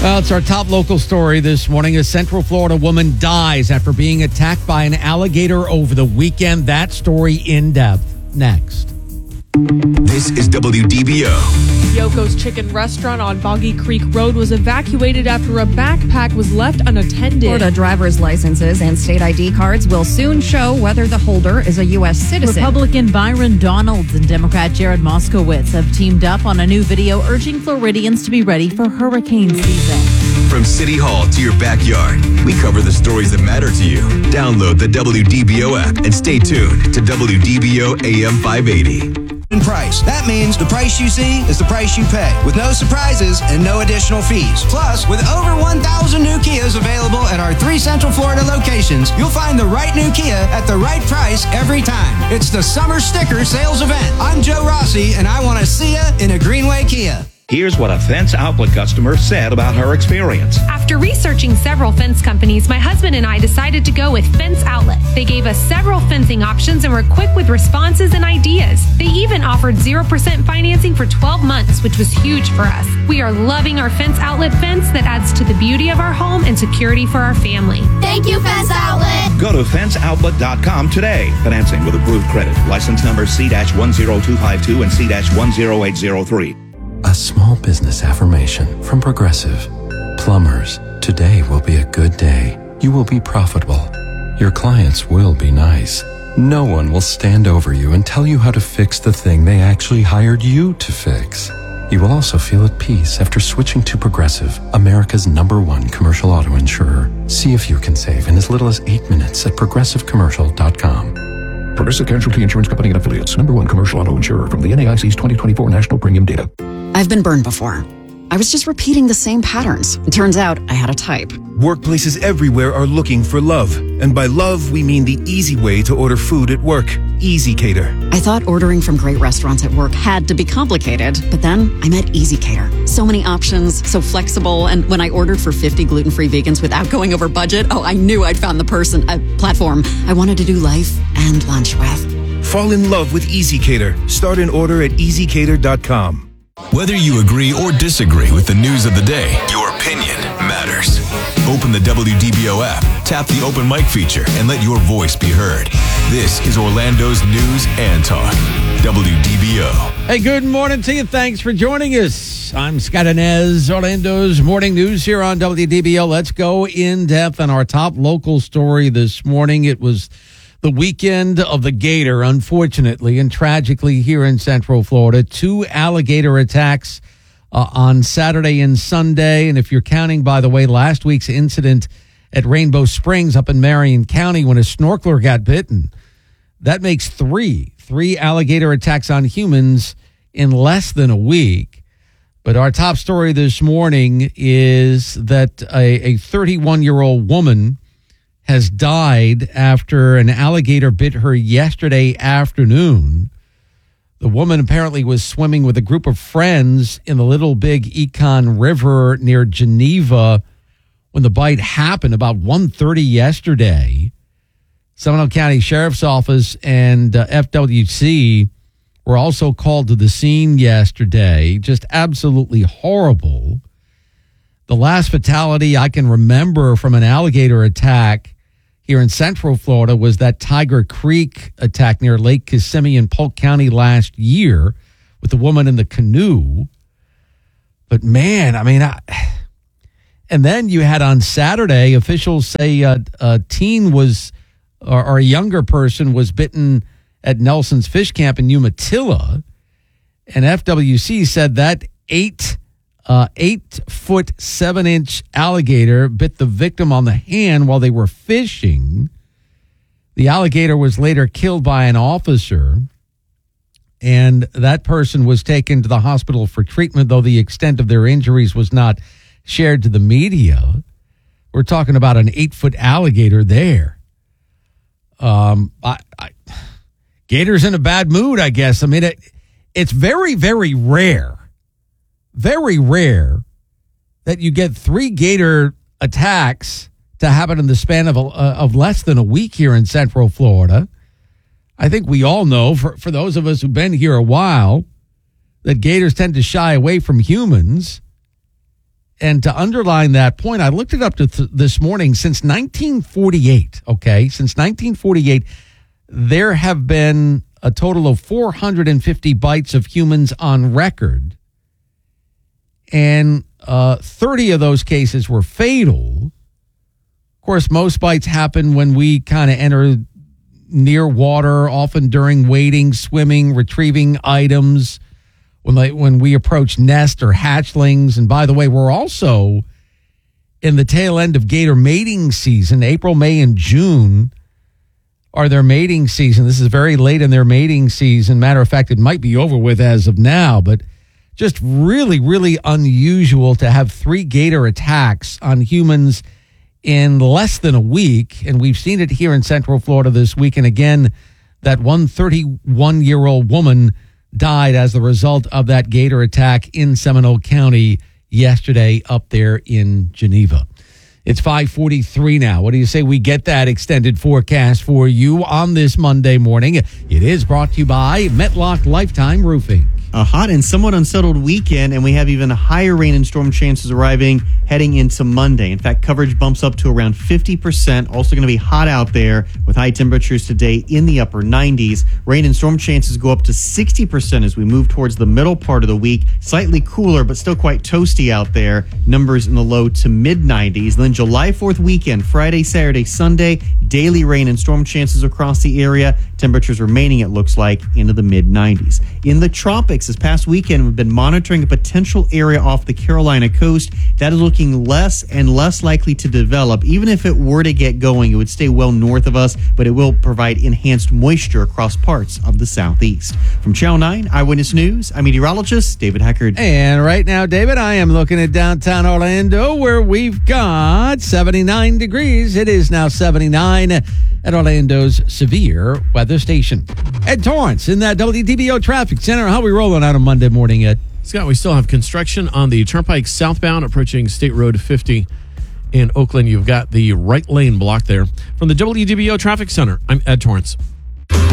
Well, it's our top local story this morning. A Central Florida woman dies after being attacked by an alligator over the weekend. That story in depth next. This is WDBO. Yoko's Chicken Restaurant on Boggy Creek Road was evacuated after a backpack was left unattended. Florida driver's licenses and state ID cards will soon show whether the holder is a U.S. citizen. Republican Byron Donalds and Democrat Jared Moskowitz have teamed up on a new video urging Floridians to be ready for hurricane season. From City Hall to your backyard, we cover the stories that matter to you. Download the WDBO app and stay tuned to WDBO AM 580. Price. That means the price you see is the price you pay, with no surprises and no additional fees. Plus, with over 1,000 new Kias available at our 3 Central Florida locations, you'll find the right new Kia at the right price every time. It's the Summer Sticker Sales Event. I'm Joe Rossi, and I want to see you in a Greenway Kia. Here's what a Fence Outlet customer said about her experience. After researching several fence companies, my husband and I decided to go with Fence Outlet. They gave us several fencing options and were quick with responses and ideas. They even offered 0% financing for 12 months, which was huge for us. We are loving our Fence Outlet fence that adds to the beauty of our home and security for our family. Thank you, Fence Outlet. Go to fenceoutlet.com today. Financing with approved credit. License number C-10252 and C-10803. A small business affirmation from Progressive. Plumbers, today will be a good day. You will be profitable. Your clients will be nice. No one will stand over you and tell you how to fix the thing they actually hired you to fix. You will also feel at peace after switching to Progressive, America's #1 commercial auto insurer. See if you can save in as little as 8 minutes at progressivecommercial.com. Progressive Casualty Insurance Company and Affiliates, #1 commercial auto insurer from the NAIC's 2024 National Premium Data. I've been burned before. I was just repeating the same patterns. It turns out I had a type. Workplaces everywhere are looking for love. And by love, we mean the easy way to order food at work. Easy Cater. I thought ordering from great restaurants at work had to be complicated, but then I met Easy Cater. So many options, so flexible, and when I ordered for 50 gluten-free vegans without going over budget, I knew I'd found the platform I wanted to do life and lunch with. Fall in love with Easy Cater. Start an order at easycater.com. Whether you agree or disagree with the news of the day, your opinion matters. Open the WDBO app, tap the open mic feature, and let your voice be heard. This is Orlando's News and Talk, WDBO. Hey, good morning to you. Thanks for joining us. I'm Scott Inez, Orlando's Morning News here on WDBO. Let's go in depth on our top local story this morning. It was the weekend of the gator, unfortunately and tragically here in Central Florida. 2 alligator attacks on Saturday and Sunday. And if you're counting, by the way, last week's incident at Rainbow Springs up in Marion County when a snorkeler got bitten, that makes 3 alligator attacks on humans in less than a week. But our top story this morning is that a 31-year-old woman has died after an alligator bit her yesterday afternoon. The woman apparently was swimming with a group of friends in the Little Big Econ River near Geneva when the bite happened about 1:30 yesterday. Seminole County Sheriff's Office and FWC were also called to the scene yesterday. Just absolutely horrible. The last fatality I can remember from an alligator attack here in Central Florida was that Tiger Creek attack near Lake Kissimmee in Polk County last year with the woman in the canoe. But man, I mean, and then you had on Saturday, officials say a teen was, or a younger person was bitten at Nelson's Fish Camp in Umatilla. And FWC said that 8-foot 7-inch alligator bit the victim on the hand while they were fishing. The alligator was later killed by an officer, and that person was taken to the hospital for treatment, though the extent of their injuries was not shared to the media. We're talking about an 8-foot alligator there. Gator's in a bad mood, I guess. I mean, it's very, very rare that you get 3 gator attacks to happen in the span of less than a week here in Central Florida. I think we all know, for those of us who've been here a while, that gators tend to shy away from humans. And to underline that point, I looked it up this morning. Since 1948, since 1948, there have been a total of 450 bites of humans on record. And 30 of those cases were fatal. Of course, most bites happen when we kind of enter near water, often during wading, swimming, retrieving items, when we approach nest or hatchlings. And by the way, we're also in the tail end of gator mating season. April, May, and June are their mating season. This is very late in their mating season. Matter of fact, it might be over with as of now, but just really, really unusual to have 3 gator attacks on humans in less than a week. And we've seen it here in Central Florida this week. And again, that 31-year-old woman died as the result of that gator attack in Seminole County yesterday up there in Geneva. It's 5:43 now. What do you say we get that extended forecast for you on this Monday morning? It is brought to you by Metlock Lifetime Roofing. A hot and somewhat unsettled weekend, and we have even higher rain and storm chances arriving heading into Monday. In fact, coverage bumps up to around 50%. Also going to be hot out there with high temperatures today in the upper 90s. Rain and storm chances go up to 60% as we move towards the middle part of the week. Slightly cooler, but still quite toasty out there. Numbers in the low to mid 90s. Then July 4th weekend, Friday, Saturday, Sunday, daily rain and storm chances across the area. Temperatures remaining, it looks like, into the mid 90s. In the tropics, this past weekend, we've been monitoring a potential area off the Carolina coast that is looking less and less likely to develop. Even if it were to get going, it would stay well north of us, but it will provide enhanced moisture across parts of the southeast. From Channel 9 Eyewitness News, I'm meteorologist David Heckard. And right now, David, I am looking at downtown Orlando where we've got 79 degrees. It is now 79 at Orlando's severe weather station. Ed Torrance in that WDBO traffic center. How are we rolling out on Monday morning, Ed? Scott, we still have construction on the Turnpike southbound approaching State Road 50 in Oakland. You've got the right lane blocked there. From the WDBO traffic center, I'm Ed Torrance.